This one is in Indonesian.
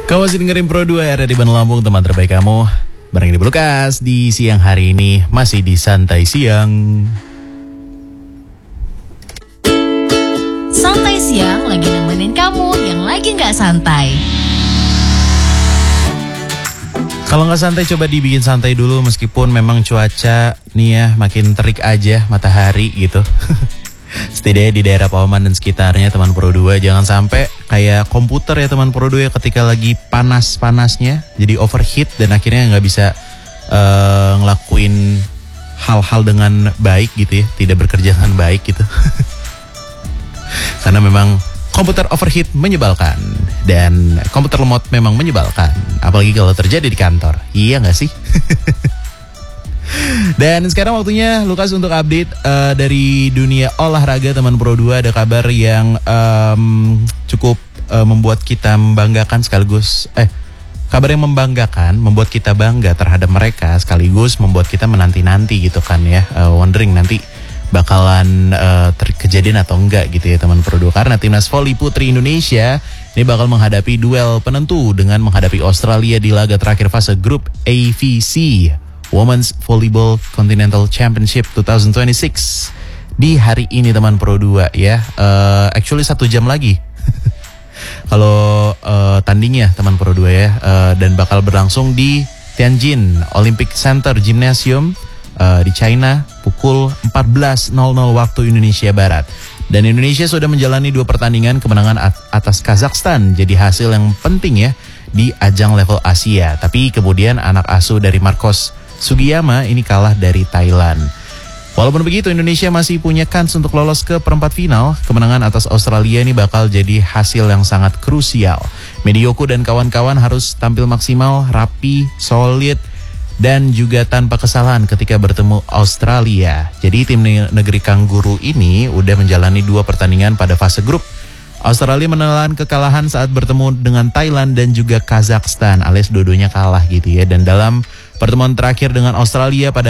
Kamu masih dengerin Pro 2 RRI di Bandung Lampung, teman terbaik kamu. Bareng di Lukas di siang hari ini masih di Santai Siang. Santai Siang lagi nemenin kamu yang lagi gak santai. Kalau nggak santai coba dibikin santai dulu, meskipun memang cuaca nih ya makin terik aja matahari gitu. Setidaknya di daerah Pauman dan sekitarnya teman Pro 2 jangan sampai kayak komputer ya teman Pro 2 ya, ketika lagi panas-panasnya jadi overheat dan akhirnya nggak bisa ngelakuin hal-hal dengan baik gitu ya, tidak bekerja dengan baik gitu. Karena memang komputer overheat menyebalkan dan komputer lemot memang menyebalkan, apalagi kalau terjadi di kantor. Iya nggak sih? Dan sekarang waktunya Lukas untuk update dari dunia olahraga teman Pro 2. Ada kabar yang cukup membuat kita membanggakan sekaligus kabar yang membanggakan, membuat kita bangga terhadap mereka sekaligus membuat kita menanti-nanti gitu kan ya, wondering nanti bakalan kejadian atau enggak gitu ya teman Pro 2. Karena timnas voli putri Indonesia ini bakal menghadapi duel penentu dengan menghadapi Australia di laga terakhir fase grup AVC Women's Volleyball Continental Championship 2026 di hari ini teman Pro 2 ya. Actually 1 jam lagi kalau tandingnya teman Pro 2 ya, dan bakal berlangsung di Tianjin Olympic Center Gymnasium di China pukul 14.00 waktu Indonesia Barat. Dan Indonesia sudah menjalani 2 pertandingan kemenangan atas Kazakhstan, jadi hasil yang penting ya di ajang level Asia. Tapi kemudian anak asuh dari Marcos Sugiyama ini kalah dari Thailand. Walaupun begitu Indonesia masih punya kans untuk lolos ke perempat final. Kemenangan atas Australia ini bakal jadi hasil yang sangat krusial. Medioku dan kawan-kawan harus tampil maksimal, rapi, solid, dan juga tanpa kesalahan ketika bertemu Australia. Jadi tim negeri Kangguru ini udah menjalani 2 pertandingan pada fase grup. Australia menelan kekalahan saat bertemu dengan Thailand dan juga Kazakhstan, alias dua-duanya kalah gitu ya. Dan dalam pertemuan terakhir dengan Australia pada